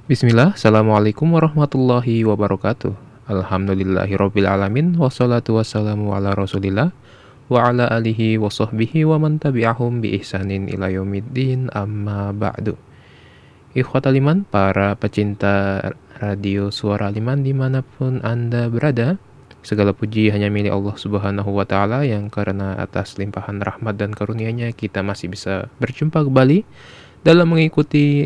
Bismillah, Assalamualaikum warahmatullahi wabarakatuh. Alhamdulillahirabbil alamin wassalatu wassalamu ala Rasulillah wa ala alihi wa sahbihi wa man tabi'ahum bi ihsanin ila yaumiddin amma ba'du. Ikhwatal iman, para pecinta radio Suara Liman dimanapun Anda berada, segala puji hanya milik Allah Subhanahu wa Ta'ala yang karena atas limpahan rahmat dan karunia-Nya kita masih bisa berjumpa kembali dalam mengikuti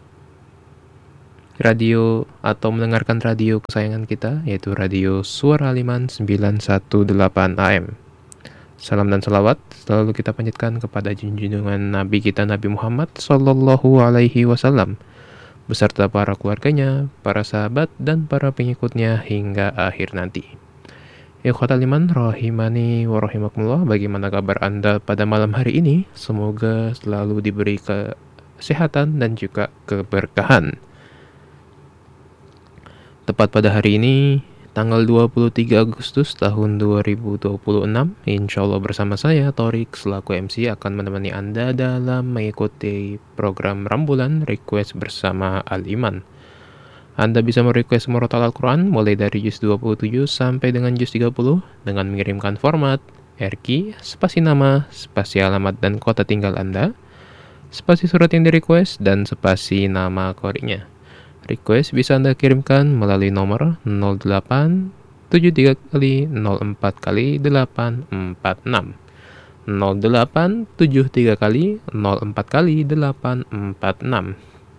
radio atau mendengarkan radio kesayangan kita, yaitu radio Suara Liman 918 AM. Salam dan salawat selalu kita panjatkan kepada junjungan Nabi kita Nabi Muhammad Sallallahu Alaihi Wasallam beserta para keluarganya, para sahabat dan para pengikutnya hingga akhir nanti. Ikhwatal iman rahimani wa rahimakumullah, bagaimana kabar Anda pada malam hari ini? Semoga selalu diberi kesehatan dan juga keberkahan. Tepat pada hari ini, tanggal 23 Agustus tahun 2026, insya Allah bersama saya, Torik, selaku MC akan menemani Anda dalam mengikuti program Rambulan Request bersama Al-Iman. Anda bisa merequest murotal Al-Quran mulai dari juz 27 sampai dengan juz 30 dengan mengirimkan format RQ, spasi nama, spasi alamat dan kota tinggal Anda, spasi surat yang di-request, dan spasi nama qori'nya. Request bisa Anda kirimkan melalui nomor 08 73 kali 04 kali 846 08 73 kali 04 kali 846,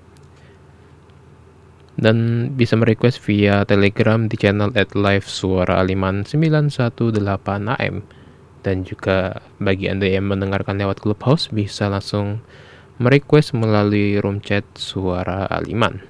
dan bisa merequest via Telegram di channel @live_suara_aliman 918 AM, dan juga bagi Anda yang mendengarkan lewat Clubhouse bisa langsung merequest melalui room chat Suara Aliman.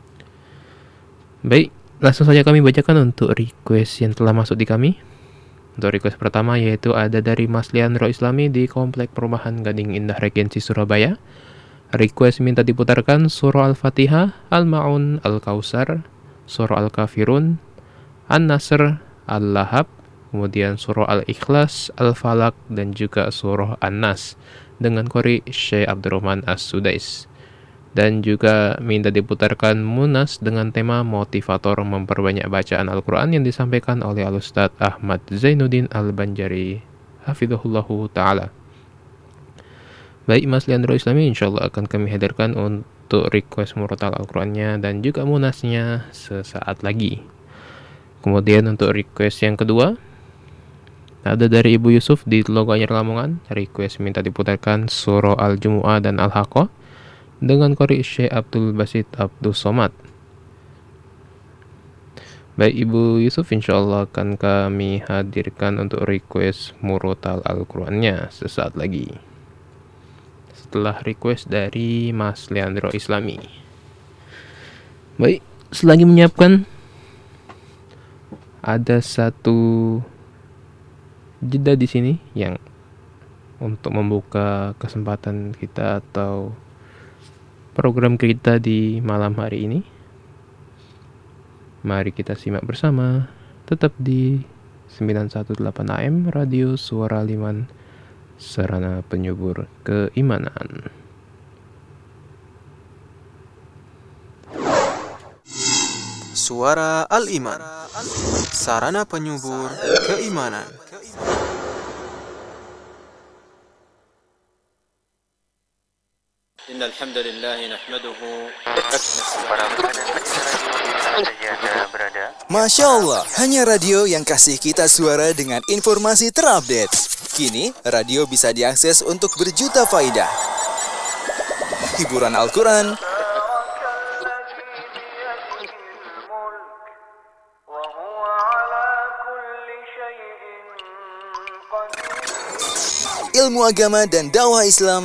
Baik, langsung saja kami bacakan untuk request yang telah masuk di kami. Untuk request pertama yaitu ada dari Mas Leandro Islami di Komplek Perumahan Gading Indah Regensi Surabaya. Request minta diputarkan surah Al-Fatihah, Al-Ma'un, Al-Kausar, surah Al-Kafirun, An-Nasr, Al-Lahab, kemudian surah Al-Ikhlas, Al-Falaq, dan juga surah An-Nas dengan qori Syekh Abdurrahman As-Sudais. Dan juga minta diputarkan Munas dengan tema motivator memperbanyak bacaan Al-Quran yang disampaikan oleh Al-Ustadz Ahmad Zainuddin Al-Banjari hafizahullahu ta'ala. Baik Mas Leandro Islami, insyaAllah akan kami hadirkan untuk request murotal Al-Qurannya dan juga munasnya sesaat lagi. Kemudian untuk request yang kedua ada dari Ibu Yusuf di Teloganyar Lamongan. Request minta diputarkan surah Al-Jumu'ah dan Al-Haqqah dengan qori Syekh Abdul Basit Abdul Somad. Baik Ibu Yusuf, insyaAllah akan kami hadirkan untuk request murotal Al-Qurannya sesaat lagi setelah request dari Mas Leandro Islami. Baik, selagi menyiapkan, ada satu jeda di sini yang untuk membuka kesempatan kita atau program kita di malam hari ini. Mari kita simak bersama, tetap di 918 AM Radio Suara Liman, sarana penyubur keimanan. Suara Al-Iman, sarana penyubur keimanan. Innal hamdalillah nahmaduhu. Masya Allah, hanya radio yang kasih kita suara dengan informasi terupdate. Kini, radio bisa diakses untuk berjuta faidah. Hiburan Al-Quran, ilmu agama dan dakwah Islam,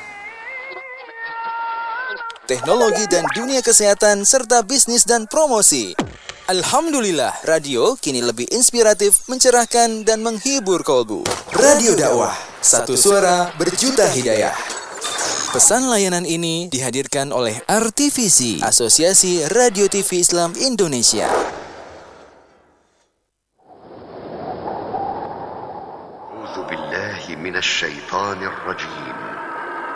teknologi dan dunia kesehatan, serta bisnis dan promosi. Alhamdulillah, radio kini lebih inspiratif, mencerahkan, dan menghibur kolbu. Radio dakwah, satu suara berjuta hidayah. Pesan layanan ini dihadirkan oleh RTVC, Asosiasi Radio TV Islam Indonesia. A'udzu billahi minasy syaithanir rajim.